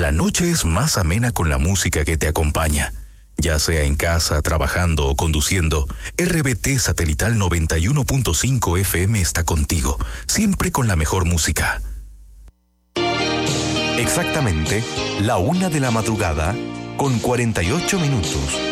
La noche es más amena con la música que te acompaña. Ya sea en casa, trabajando o conduciendo, RBT Satelital 91.5 FM está contigo, siempre con la mejor música. Exactamente, la 1 de la madrugada, con 48 minutos.